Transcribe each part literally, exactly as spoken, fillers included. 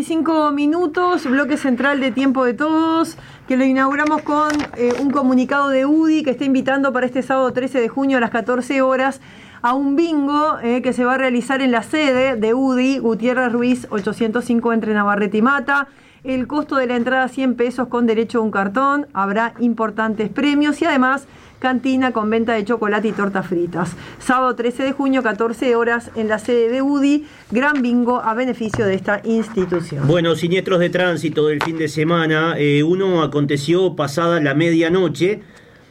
veinticinco minutos, bloque central de Tiempo de Todos, que lo inauguramos con eh, un comunicado de U D I que está invitando para este sábado trece de junio a las catorce horas a un bingo eh, que se va a realizar en la sede de U D I, Gutiérrez Ruiz ochocientos cinco entre Navarrete y Mata. El costo de la entrada cien pesos con derecho a un cartón, habrá importantes premios y además cantina con venta de chocolate y tortas fritas. Sábado trece de junio, catorce horas, en la sede de U D I, gran bingo a beneficio de esta institución. Bueno, siniestros de tránsito del fin de semana. Eh, uno aconteció pasada la medianoche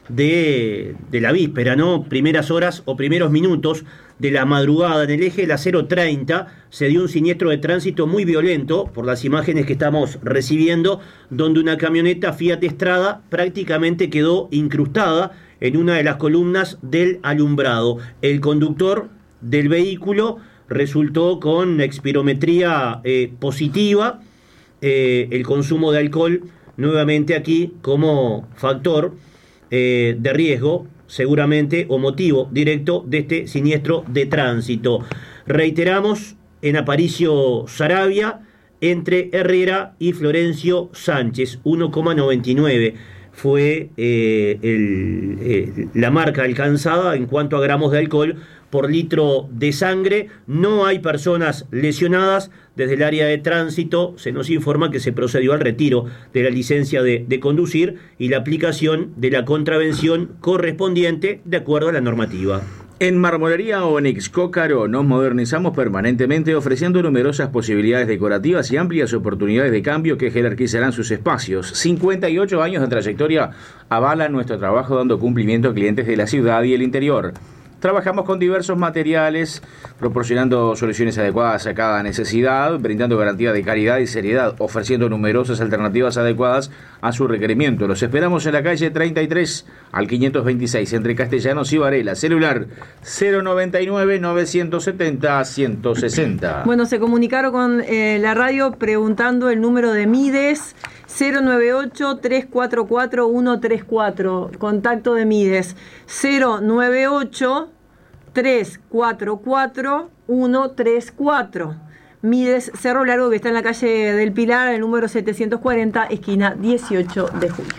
de, de la víspera, ¿no? Primeras horas o primeros minutos de la madrugada. En el eje de la cero treinta se dio un siniestro de tránsito muy violento, por las imágenes que estamos recibiendo, donde una camioneta Fiat Strada prácticamente quedó incrustada en una de las columnas del alumbrado. El conductor del vehículo resultó con expirometría eh, positiva, eh, el consumo de alcohol nuevamente aquí como factor eh, de riesgo, seguramente, o motivo directo de este siniestro de tránsito. Reiteramos, en Aparicio Saravia, entre Herrera y Florencio Sánchez, uno coma noventa y nueve. Fue eh, el, eh, la marca alcanzada en cuanto a gramos de alcohol por litro de sangre. No hay personas lesionadas. Desde el área de tránsito se nos informa que se procedió al retiro de la licencia de, de conducir y la aplicación de la contravención correspondiente de acuerdo a la normativa. En Marmolería Onyx Cócaro nos modernizamos permanentemente, ofreciendo numerosas posibilidades decorativas y amplias oportunidades de cambio que jerarquizarán sus espacios. cincuenta y ocho años de trayectoria avalan nuestro trabajo, dando cumplimiento a clientes de la ciudad y el interior. Trabajamos con diversos materiales, proporcionando soluciones adecuadas a cada necesidad, brindando garantía de calidad y seriedad, ofreciendo numerosas alternativas adecuadas a su requerimiento. Los esperamos en la calle treinta y tres al quinientos veintiséis, entre Castellanos y Varela. Celular cero noventa y nueve, novecientos setenta, ciento sesenta. Bueno, se comunicaron con eh, la radio preguntando el número de Mides, cero nueve ocho, tres cuatro cuatro, uno tres cuatro. Contacto de Mides, cero nueve ocho, tres cuatro cuatro, uno tres cuatro. Mides Cerro Largo, que está en la calle del Pilar, el número setecientos cuarenta, esquina dieciocho de julio.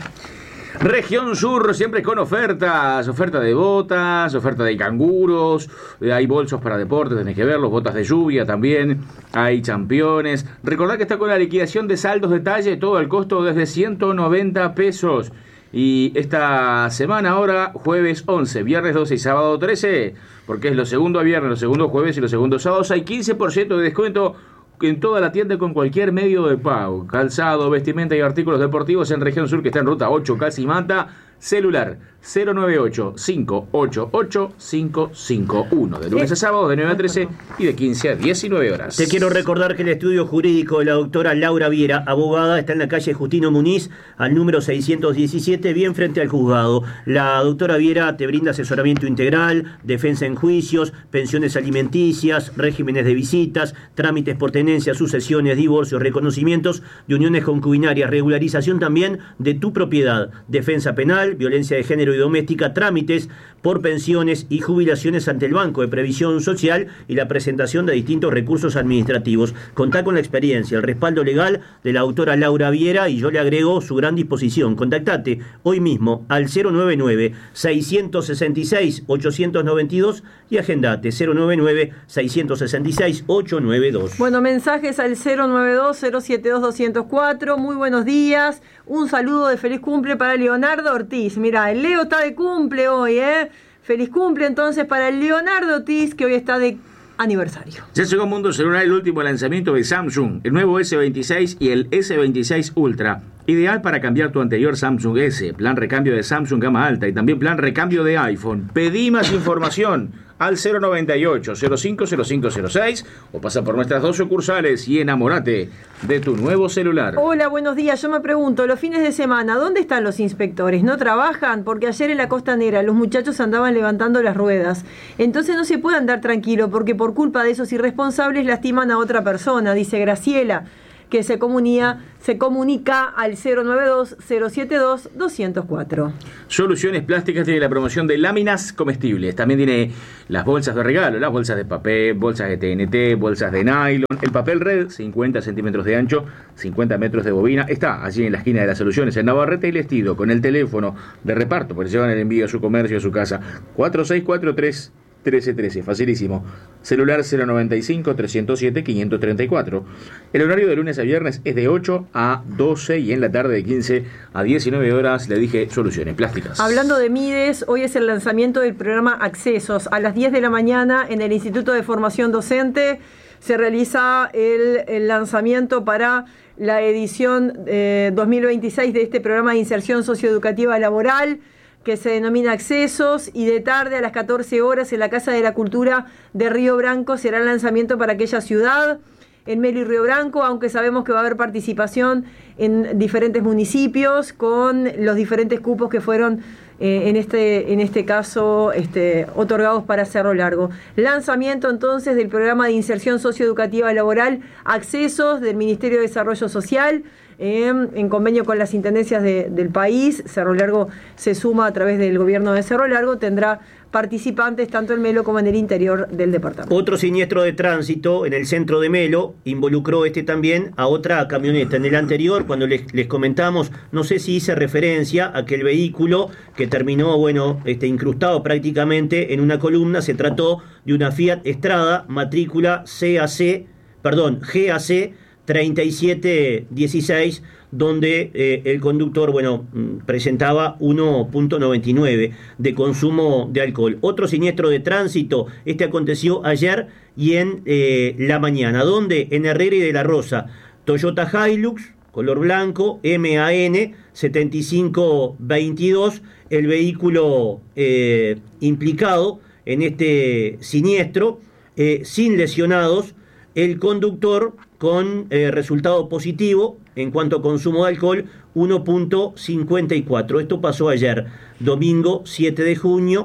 Región Sur, siempre con ofertas, oferta de botas, oferta de canguros, hay bolsos para deportes, tenés que verlos, botas de lluvia también, hay championes. Recordá que está con la liquidación de saldos detalle, todo el costo desde ciento noventa pesos. Y esta semana ahora, jueves once, viernes doce y sábado trece, porque es lo segundo a viernes, los segundos jueves y los segundos sábados, hay quince por ciento de descuento en toda la tienda con cualquier medio de pago. Calzado, vestimenta y artículos deportivos en Región Sur, que está en ruta ocho, casi Manta. Celular cero nueve ocho, cinco ocho ocho, cinco cinco uno. De lunes a sábado de nueve a trece y de quince a diecinueve horas. Te quiero recordar que el estudio jurídico de la doctora Laura Viera, abogada, está en la calle Justino Muniz, al número seiscientos diecisiete, bien frente al juzgado. La doctora Viera te brinda asesoramiento integral, defensa en juicios, pensiones alimenticias, regímenes de visitas, trámites por tenencia, sucesiones, divorcios, reconocimientos de uniones concubinarias, regularización también de tu propiedad, defensa penal, violencia de género y doméstica, trámites por pensiones y jubilaciones ante el Banco de Previsión Social y la presentación de distintos recursos administrativos. Contá con la experiencia, el respaldo legal de la autora Laura Viera, y yo le agrego su gran disposición. Contactate hoy mismo al cero nueve nueve, seiscientos sesenta y seis, ochocientos noventa y dos y agendate cero nueve nueve, seiscientos sesenta y seis, ochocientos noventa y dos. Bueno, mensajes al cero nueve dos, cero siete dos, dos cero cuatro. Muy buenos días. Un saludo de feliz cumple para Leonardo Ortiz. Mira, el Leo está de cumple hoy, ¿eh? Feliz cumple entonces para el Leonardo Ortiz, que hoy está de aniversario. Ya llegó a Mundo Celular el último lanzamiento de Samsung, el nuevo ese veintiséis y el ese veintiséis Ultra. Ideal para cambiar tu anterior Samsung S, plan recambio de Samsung gama alta y también plan recambio de iPhone. Pedí más información al cero noventa y ocho, cero cinco cero cinco cero seis o pasa por nuestras dos sucursales y enamórate de tu nuevo celular. Hola, buenos días. Yo me pregunto, los fines de semana, ¿dónde están los inspectores? ¿No trabajan? Porque ayer en la Costanera los muchachos andaban levantando las ruedas. Entonces no se puede andar tranquilo porque por culpa de esos irresponsables lastiman a otra persona, dice Graciela. que se comunica, se comunica al cero nueve dos, cero siete dos, dos cero cuatro. Soluciones Plásticas tiene la promoción de láminas comestibles. También tiene las bolsas de regalo, las bolsas de papel, bolsas de T N T, bolsas de nylon. El papel red, cincuenta centímetros de ancho, cincuenta metros de bobina. Está allí en la esquina de las Soluciones, en Navarrete y Lestido, con el teléfono de reparto, porque llevan el envío a su comercio, a su casa. cuatro seis cuatro tres, trece trece, facilísimo. Celular cero noventa y cinco, trescientos siete, quinientos treinta y cuatro. El horario de lunes a viernes es de ocho a doce y en la tarde de quince a diecinueve horas. Le dije Soluciones Plásticas. Hablando de Mides, hoy es el lanzamiento del programa Accesos. A las diez de la mañana en el Instituto de Formación Docente se realiza el, el lanzamiento para la edición eh, dos mil veintiséis de este programa de inserción socioeducativa laboral, que se denomina Accesos, y de tarde a las catorce horas en la Casa de la Cultura de Río Branco será el lanzamiento para aquella ciudad, en Melo y Río Branco, aunque sabemos que va a haber participación en diferentes municipios con los diferentes cupos que fueron eh, en este en este caso este, otorgados para Cerro Largo. Lanzamiento entonces del programa de inserción socioeducativa laboral Accesos del Ministerio de Desarrollo Social, Eh, en convenio con las intendencias de, del país. Cerro Largo se suma a través del gobierno de Cerro Largo, tendrá participantes tanto en Melo como en el interior del departamento. Otro siniestro de tránsito en el centro de Melo involucró este también a otra camioneta. En el anterior, cuando les, les comentamos, no sé si hice referencia a que el vehículo que terminó, bueno, este, incrustado prácticamente en una columna, se trató de una Fiat Strada, matrícula C A C, perdón, G A C treinta y siete dieciséis, donde eh, el conductor, bueno, presentaba uno punto noventa y nueve de consumo de alcohol. Otro siniestro de tránsito, este aconteció ayer y en eh, la mañana, donde en Herrera y de la Rosa, Toyota Hilux, color blanco, M A N setenta y cinco veintidós, el vehículo eh, implicado en este siniestro, eh, sin lesionados, el conductor con eh, resultado positivo en cuanto a consumo de alcohol, uno punto cincuenta y cuatro. Esto pasó ayer, domingo siete de junio,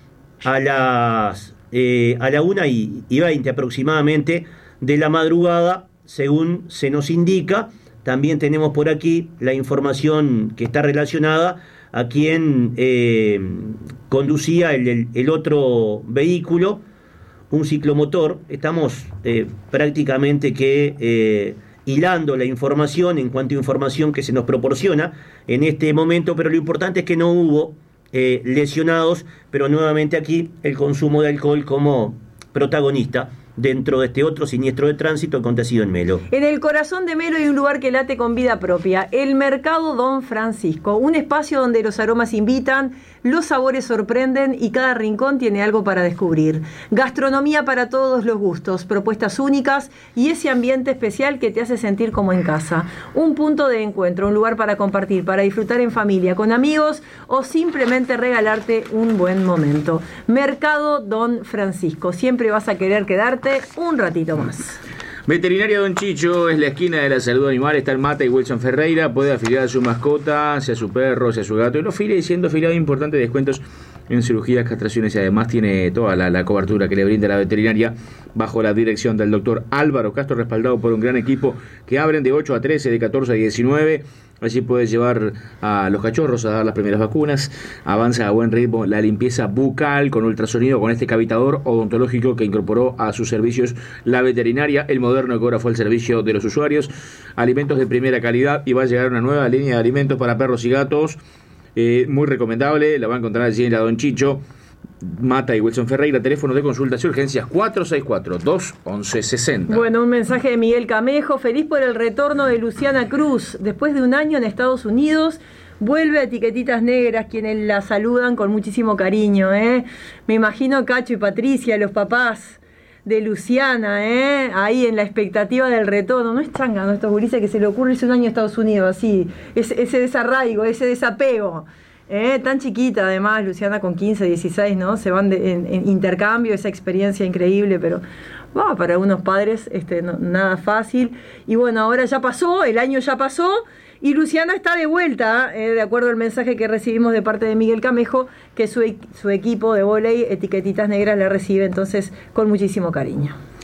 a las eh, a la una y veinte aproximadamente de la madrugada, según se nos indica. También tenemos por aquí la información que está relacionada a quien eh, conducía el, el, el otro vehículo, un ciclomotor. Estamos eh, prácticamente que eh, hilando la información en cuanto a información que se nos proporciona en este momento, pero lo importante es que no hubo eh, lesionados, pero nuevamente aquí el consumo de alcohol como protagonista dentro de este otro siniestro de tránsito acontecido en Melo. En el corazón de Melo hay un lugar que late con vida propia, el Mercado Don Francisco, un espacio donde los aromas invitan, los sabores sorprenden y cada rincón tiene algo para descubrir. Gastronomía para todos los gustos, propuestas únicas y ese ambiente especial que te hace sentir como en casa. Un punto de encuentro, un lugar para compartir, para disfrutar en familia, con amigos o simplemente regalarte un buen momento. Mercado Don Francisco, siempre vas a querer quedarte un ratito más. Veterinaria Don Chicho es la esquina de la salud animal. Está en Mata y Wilson Ferreira. Puede afiliar a su mascota, sea su perro, sea su gato, y lo afile siendo afiliado importantes descuentos en cirugías, castraciones, y además tiene toda la, la cobertura que le brinda la veterinaria bajo la dirección del doctor Álvaro Castro, respaldado por un gran equipo que abren de ocho a trece, de catorce a diecinueve. Allí puedes llevar a los cachorros a dar las primeras vacunas. Avanza a buen ritmo la limpieza bucal con ultrasonido, con este cavitador odontológico que incorporó a sus servicios la veterinaria. El moderno ecógrafo al servicio de los usuarios. Alimentos de primera calidad, y va a llegar una nueva línea de alimentos para perros y gatos. Eh, muy recomendable, la va a encontrar allí en la Don Chicho, Mata y Wilson Ferreira. Teléfono de consultas y urgencias cuatro seis cuatro, dos once sesenta. Bueno, un mensaje de Miguel Camejo, feliz por el retorno de Luciana Cruz. Después de un año en Estados Unidos, vuelve a Etiquetitas Negras, quienes la saludan con muchísimo cariño, ¿eh? Me imagino Cacho y Patricia, los papás de Luciana, ¿eh? Ahí en la expectativa del retorno. No es changa, ¿no? Estos gurises que se le ocurre irse un año a Estados Unidos, así, ese, ese desarraigo, ese desapego. Eh, tan chiquita además, Luciana con quince, dieciséis, ¿no? Se van de, en, en intercambio, esa experiencia increíble, pero bueno, para unos padres este, no, nada fácil. Y bueno, ahora ya pasó, el año ya pasó, y Luciana está de vuelta, eh, de acuerdo al mensaje que recibimos de parte de Miguel Camejo, que su, su equipo de vóley, Etiquetitas Negras, la recibe entonces con muchísimo cariño.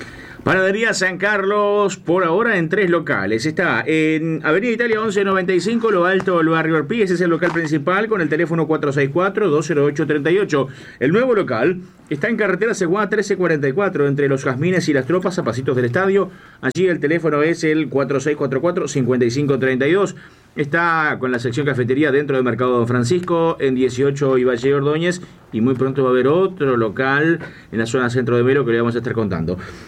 Panadería San Carlos, por ahora en tres locales. Está en Avenida Italia once noventa y cinco, Lo Alto, el barrio Arpí. Ese es el local principal con el teléfono cuatro seis cuatro, dos cero ocho, tres ocho. El nuevo local está en carretera Seguá trece cuarenta y cuatro, entre Los Jazmines y Las Tropas, a pasitos del estadio. Allí el teléfono es el cuatro seis cuatro cuatro, cinco cinco tres dos. Está con la sección cafetería dentro del Mercado Don Francisco, en dieciocho y Valle Ordóñez. Y muy pronto va a haber otro local en la zona centro de Melo que le vamos a estar contando.